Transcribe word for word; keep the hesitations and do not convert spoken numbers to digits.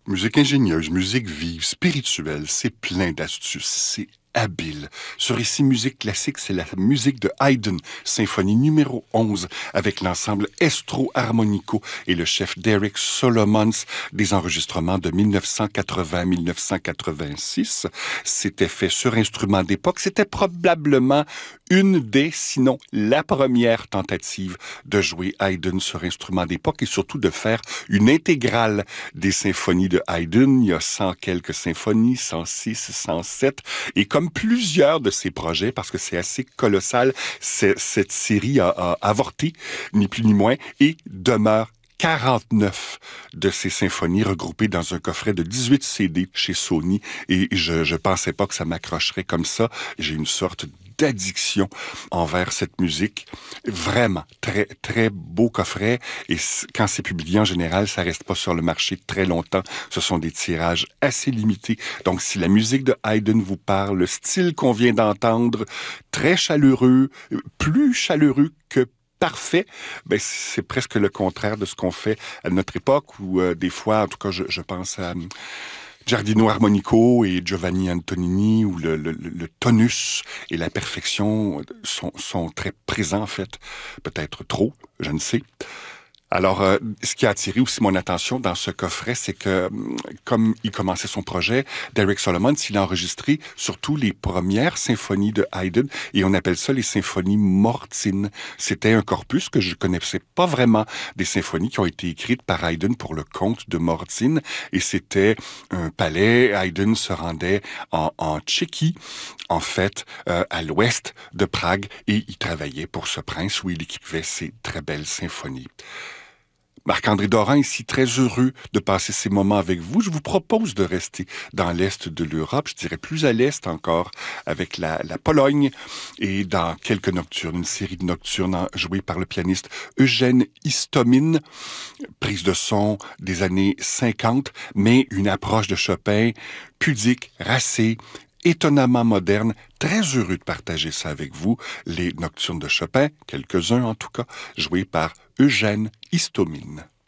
Musique ingénieuse, musique vive, spirituelle, c'est plein d'astuces, c'est habile. Sur Ici Musique Classique, c'est la musique de Haydn, symphonie numéro onze, avec l'ensemble Estro Harmonico et le chef Derek Solomons, des enregistrements de dix-neuf cent quatre-vingts à dix-neuf cent quatre-vingt-six. C'était fait sur instrument d'époque. C'était probablement une des, sinon la première tentative de jouer Haydn sur instrument d'époque et surtout de faire une intégrale des symphonies de Haydn. Il y a cent quelques symphonies, cent six, cent sept. Et comme plusieurs de ces projets, parce que c'est assez colossal, c'est, cette série a, a avorté, ni plus ni moins, et demeure quarante-neuf de ces symphonies regroupées dans un coffret de dix-huit C D chez Sony. Et je, je pensais pas que ça m'accrocherait comme ça. J'ai une sorte d'addiction envers cette musique. Vraiment, très, très beau coffret. Et quand c'est publié, en général, ça reste pas sur le marché très longtemps. Ce sont des tirages assez limités. Donc, si la musique de Haydn vous parle, le style qu'on vient d'entendre, très chaleureux, plus chaleureux que parfait, ben c'est presque le contraire de ce qu'on fait à notre époque où euh, des fois, en tout cas, je, je pense à um, Giardino Armonico et Giovanni Antonini, où le, le, le tonus et la perfection sont, sont très présents, en fait. Peut-être trop, je ne sais. Alors, euh, ce qui a attiré aussi mon attention dans ce coffret, c'est que, comme il commençait son projet, Derek Solomon, il a enregistré surtout les premières symphonies de Haydn, et on appelle ça les symphonies mortines. C'était un corpus que je connaissais pas vraiment, des symphonies qui ont été écrites par Haydn pour le comte de Mordzin, et c'était un palais. Haydn se rendait en, en Tchéquie, en fait, euh, à l'ouest de Prague, et il travaillait pour ce prince où il écrivait ces très belles symphonies. Marc-André Dorin, ici, très heureux de passer ces moments avec vous. Je vous propose de rester dans l'Est de l'Europe, je dirais plus à l'Est encore, avec la, la Pologne, et dans quelques nocturnes, une série de nocturnes jouées par le pianiste Eugène Istomin, prise de son des années cinquante, mais une approche de Chopin pudique, racée, étonnamment moderne. Très heureux de partager ça avec vous, les nocturnes de Chopin, quelques-uns en tout cas, joués par Eugène Istomin.